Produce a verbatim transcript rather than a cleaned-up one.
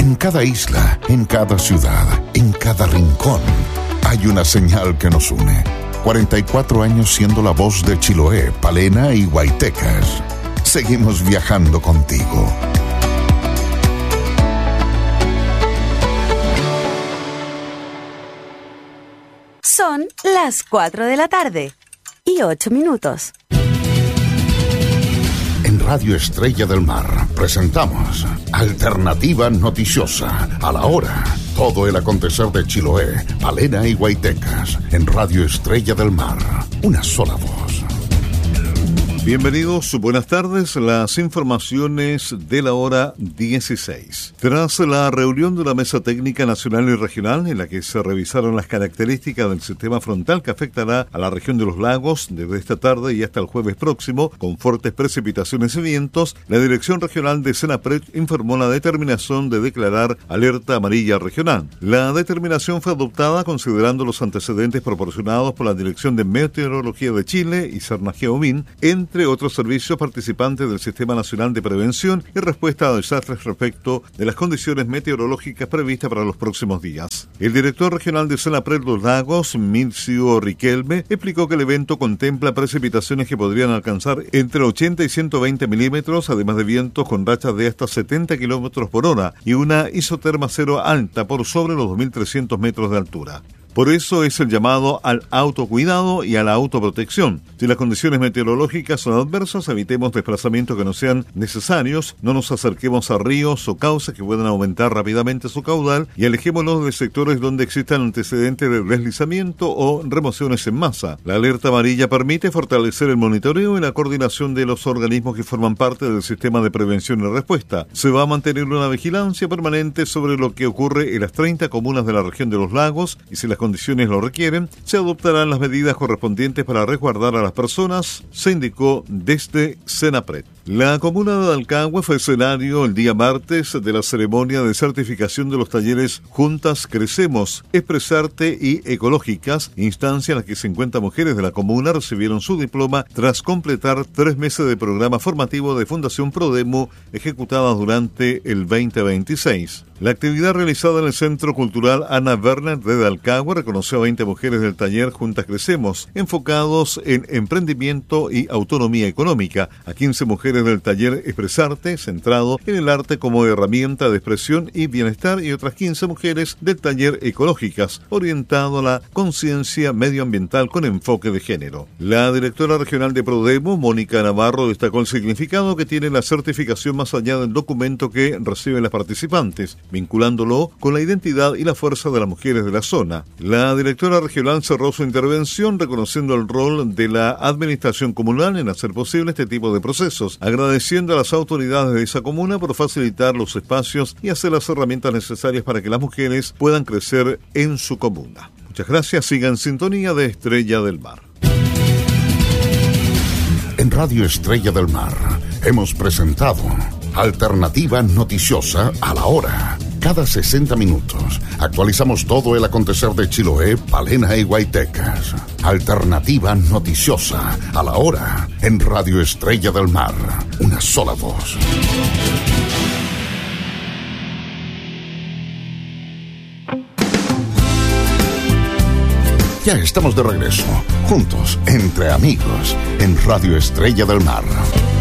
En cada isla, en cada ciudad, en cada rincón, hay una señal que nos une. cuarenta y cuatro años siendo la voz de Chiloé, Palena y Guaitecas. Seguimos viajando contigo. Son las cuatro de la tarde y ocho minutos. En Radio Estrella del Mar presentamos Alternativa Noticiosa, a la hora. Todo el acontecer de Chiloé, Palena y Guaitecas. En Radio Estrella del Mar, una sola voz. Bienvenidos, buenas tardes, las informaciones de la hora dieciséis. Tras la reunión de la Mesa Técnica Nacional y Regional, en la que se revisaron las características del sistema frontal que afectará a la región de los lagos desde esta tarde y hasta el jueves próximo, con fuertes precipitaciones y vientos, la Dirección Regional de Senapred informó la determinación de declarar alerta amarilla regional. La determinación fue adoptada considerando los antecedentes proporcionados por la Dirección de Meteorología de Chile y Cernagia-Omin, en entre otros servicios participantes del Sistema Nacional de Prevención y Respuesta a Desastres respecto de las condiciones meteorológicas previstas para los próximos días. El director regional de Senapred Los Lagos, Mircio Riquelme, explicó que el evento contempla precipitaciones que podrían alcanzar entre ochenta y ciento veinte milímetros, además de vientos con rachas de hasta setenta kilómetros por hora y una isoterma cero alta por sobre los dos mil trescientos metros de altura. Por eso es el llamado al autocuidado y a la autoprotección. Si las condiciones meteorológicas son adversas, evitemos desplazamientos que no sean necesarios, no nos acerquemos a ríos o cauces que puedan aumentar rápidamente su caudal y alejémonos de sectores donde existan antecedentes de deslizamiento o remociones en masa. La alerta amarilla permite fortalecer el monitoreo y la coordinación de los organismos que forman parte del sistema de prevención y respuesta. Se va a mantener una vigilancia permanente sobre lo que ocurre en las treinta comunas de la región de los lagos y si las condiciones lo requieren, se adoptarán las medidas correspondientes para resguardar a las personas, se indicó desde Senapred. La comuna de Dalcahue fue escenario el día martes de la ceremonia de certificación de los talleres Juntas Crecemos, Expresarte y Ecológicas, instancia en la que cincuenta mujeres de la comuna recibieron su diploma tras completar tres meses de programa formativo de Fundación Prodemo ejecutadas durante el veinte veintiséis. La actividad realizada en el Centro Cultural Ana Werner de Dalcahue reconoció a veinte mujeres del taller Juntas Crecemos, enfocados en emprendimiento y autonomía económica, a quince mujeres del taller Expresarte, centrado en el arte como herramienta de expresión y bienestar, y otras quince mujeres del taller Ecológicas, orientado a la conciencia medioambiental con enfoque de género. La directora regional de Prodemo, Mónica Navarro, destacó el significado que tiene la certificación más allá del documento que reciben las participantes, vinculándolo con la identidad y la fuerza de las mujeres de la zona. La directora regional cerró su intervención reconociendo el rol de la administración comunal en hacer posible este tipo de procesos, agradeciendo a las autoridades de esa comuna por facilitar los espacios y hacer las herramientas necesarias para que las mujeres puedan crecer en su comuna. Muchas gracias, sigan en sintonía de Estrella del Mar. En Radio Estrella del Mar hemos presentado Alternativa Noticiosa, a la hora. Cada sesenta minutos actualizamos todo el acontecer de Chiloé, Palena y Guaitecas. Alternativa Noticiosa, a la hora. En Radio Estrella del Mar, una sola voz. Ya estamos de regreso, juntos, entre amigos, en Radio Estrella del Mar.